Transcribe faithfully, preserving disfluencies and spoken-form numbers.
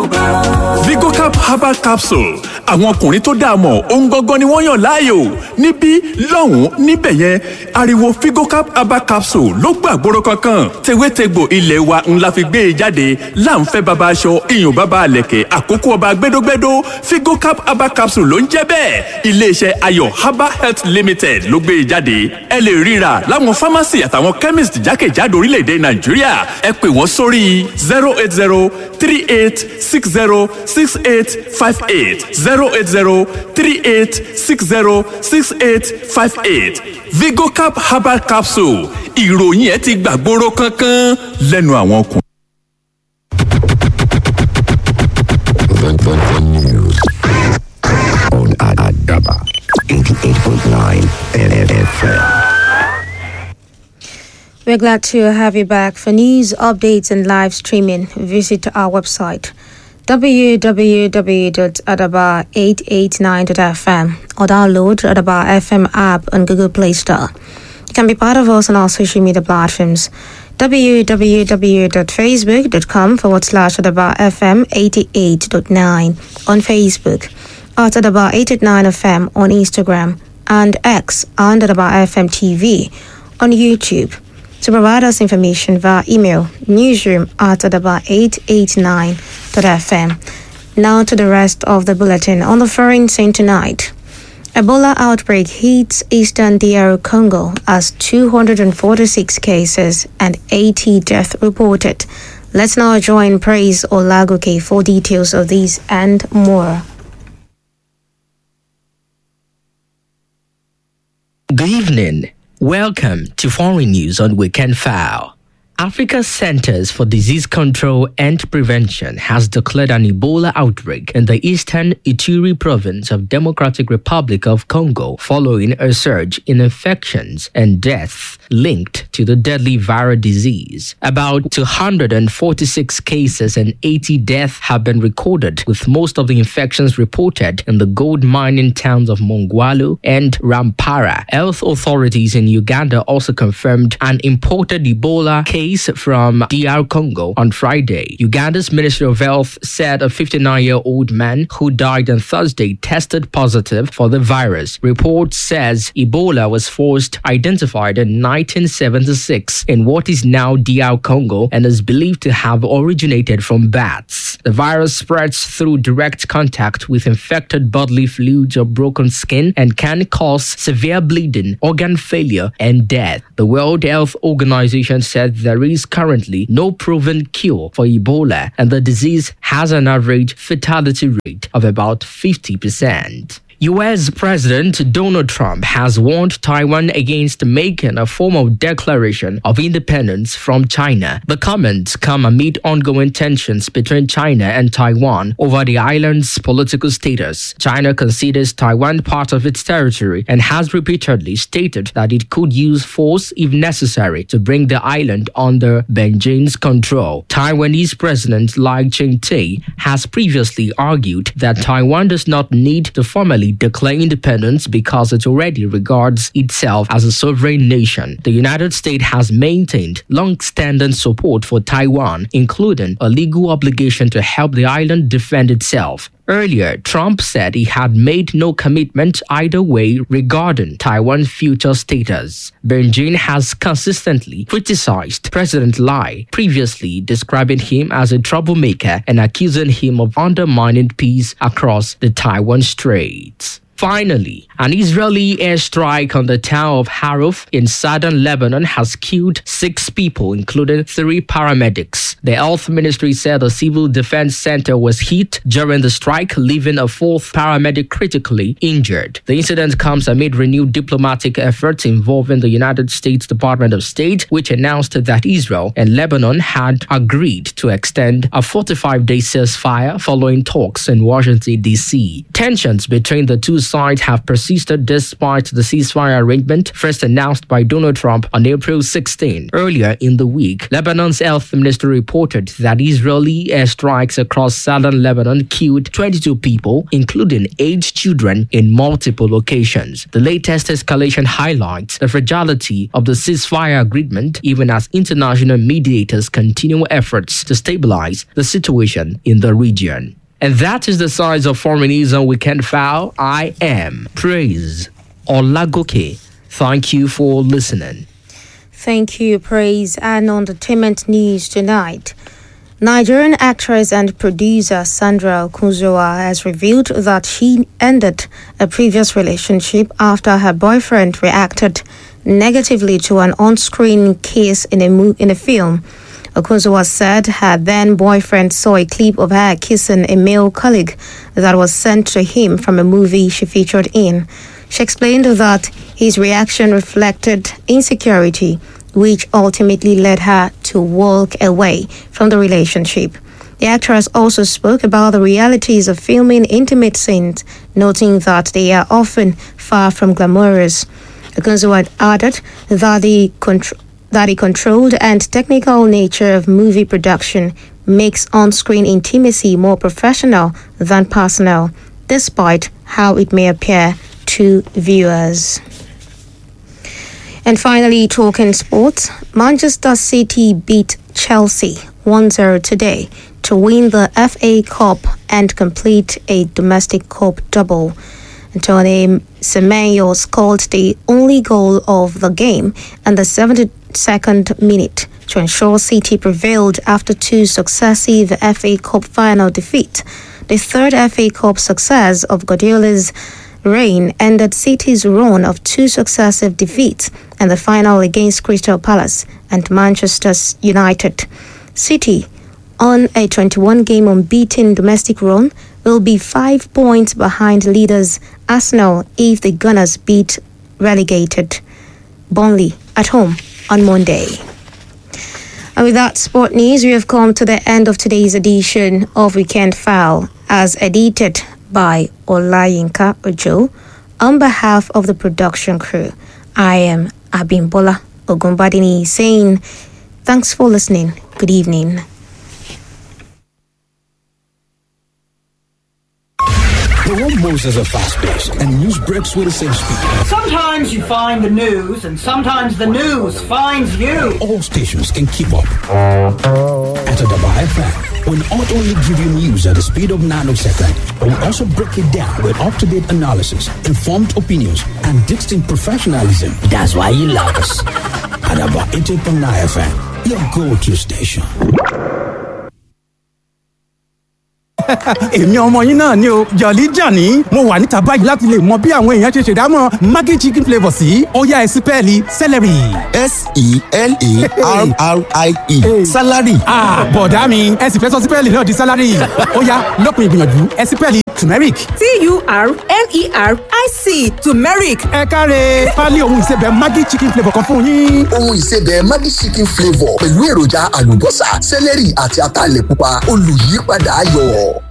Vigocap herbal capsule àwọn ọkùnrin tó dáa mọ̀ ohun gangan ni wọ́n yàn láàyò níbí lọ́hùn-ún níbẹ̀ yẹn ariwo Vigocap herbal capsule ló gbàgbóró kankan tewétegbò ilé wa ńlá fi gbé e jáde láǹfẹ́ baba aṣọ iyùn baba àlẹ̀kẹ̀ àkókò ọba gbẹdógbẹdó Vigocap herbal capsule ló ń jẹ́ bẹ́ẹ̀ iléeṣẹ́ Ayọ̀ Herbal Health Limited ló gbé e jáde ẹ lè ríra láwọn pharmacy àtàwọn chemist jákèjádò orílẹ̀-èdè Nàìjíríà ẹ pè wọ́n sórí zero eight zero three eight six zero six eight five eight zero eight zero three eight six zero six eight five eight Vigocap herbal capsule ìròyìn ẹ ti gbàgbóró kankan lẹ́nu àwọn ọkùnrin. The news on Adaba eighty-eight point nine F M. We're glad to have you back. For news, updates, and live streaming, visit our website w w w dot adaba eight eight nine dot f m or download Adaba F M app on Google Play Store. You can be part of us on our social media platforms w w w dot facebook dot com forward slash Adaba F M eighty-eight point nine on Facebook, at Adaba eight eight nine F M on Instagram, and X and Adaba F M T V on YouTube. To provide us information via email, newsroom at adaba eight eight nine dot f m. Now to the rest of the bulletin. On the foreign scene tonight, Ebola outbreak hits eastern D R Congo as two hundred forty-six cases and eighty deaths reported. Let's now join Praise Olagoke for details of these and more. Good evening. Welcome to Foreign News on Weekend File. Africa's Centers for Disease Control and Prevention has declared an Ebola outbreak in the eastern Ituri province of Democratic Republic of Congo following a surge in infections and deaths linked to the deadly viral disease. About two hundred forty-six cases and eighty deaths have been recorded, with most of the infections reported in the gold mining towns of Mongwalu and Rampara. Health authorities in Uganda also confirmed an imported Ebola case from D R Congo on Friday. Uganda's Ministry of Health said a fifty-nine-year-old man who died on Thursday tested positive for the virus. Report says Ebola was first identified in nineteen seventy-six in what is now D R Congo and is believed to have originated from bats. The virus spreads through direct contact with infected bodily fluids or broken skin and can cause severe bleeding, organ failure, and death. The World Health Organization said there is currently no proven cure for Ebola, and the disease has an average fatality rate of about fifty percent. U S President Donald Trump has warned Taiwan against making a formal declaration of independence from China. The comments come amid ongoing tensions between China and Taiwan over the island's political status. China considers Taiwan part of its territory and has repeatedly stated that it could use force if necessary to bring the island under Beijing's control. Taiwanese President Lai Ching-te has previously argued that Taiwan does not need to formally declare independence because it already regards itself as a sovereign nation. The United States has maintained long-standing support for Taiwan, including a legal obligation to help the island defend itself. Earlier, Trump said he had made no commitment either way regarding Taiwan's future status. Beijing has consistently criticized President Lai, previously describing him as a troublemaker and accusing him of undermining peace across the Taiwan Straits. Finally, an Israeli airstrike on the town of Haruf in southern Lebanon has killed six people, including three paramedics. The health ministry said the civil defense center was hit during the strike, leaving a fourth paramedic critically injured. The incident comes amid renewed diplomatic efforts involving the United States Department of State, which announced that Israel and Lebanon had agreed to extend a forty-five day ceasefire following talks in Washington, D C. Tensions between the two sides have persisted despite the ceasefire arrangement first announced by Donald Trump on April sixteenth. Earlier in the week, Lebanon's health minister reported that Israeli airstrikes across southern Lebanon killed twenty-two people, including eight children, in multiple locations. The latest escalation highlights the fragility of the ceasefire agreement, even as international mediators continue efforts to stabilize the situation in the region. And that is the size of foreign news on Weekend File. I am Praise Olagoke. Thank you for listening. Thank you, Praise. And on entertainment news tonight, Nigerian actress and producer Sandra Okunzowa has revealed that she ended a previous relationship after her boyfriend reacted negatively to an on-screen kiss in a mo- in a film. Okunzowa said her then boyfriend saw a clip of her kissing a male colleague that was sent to him from a movie she featured in. She explained that his reaction reflected insecurity, which ultimately led her to walk away from the relationship. The actress also spoke about the realities of filming intimate scenes, noting that they are often far from glamorous. Okunzowa added that the control that the controlled and technical nature of movie production makes on-screen intimacy more professional than personal, despite how it may appear to viewers. And finally, talking sports, Manchester City beat Chelsea one nil today to win the F A Cup and complete a domestic cup double. Antonio Semenyo scored the only goal of the game in the seventy-second minute to ensure City prevailed after two successive F A Cup final defeats. The third F A Cup success of Guardiola's reign ended City's run of two successive defeats in the final against Crystal Palace and Manchester United. City, on a twenty-one game unbeaten domestic run, will be five points behind leaders Arsenal if the Gunners beat relegated Burnley at home on Monday. And with that sport news, we have come to the end of today's edition of Weekend File, as edited by Olayinka Ojo. On behalf of the production crew, I am Abimbola Ogunbadini saying thanks for listening. Good evening. The world moves at a fast pace, and news breaks with the same speed. Sometimes you find the news, and sometimes the news finds you. All stations can keep up. At Adaba F M, we'll not only give you news at the speed of nanosecond, but we'll also break it down with up-to-date analysis, informed opinions, and distinct professionalism. That's why you love us. Adaba eighty-eight point nine F M, your go-to station. èmi ọmọ yín náà ni o Jolly Johnny mo wà níta báyìí láti lè mọ bí àwọn èèyàn ṣe ṣèdámọ̀ Maggi chicken flavour sí ó yá ẹ sí pẹ́ẹ́lí celery. S E L A R R I E salary. ah bọ̀dá mi ẹ sì fẹ́ sọ sí pẹ́ẹ́lì náà di salary ó yá lópin ìgbìyànjú ẹ sí pẹ́ẹ́lì turmeric. T U R M E R I C turmeric. ẹ káre pálí ohun ìsebẹ̀ Maggi chicken flavour kan fún yín. Ohun ìsebẹ̀ Maggi chicken flavour pẹ̀lú èròjà àlùbọ́sà, sẹ́lẹ̀rì àti ataalẹ̀ pupa olùyípadà ayọ̀.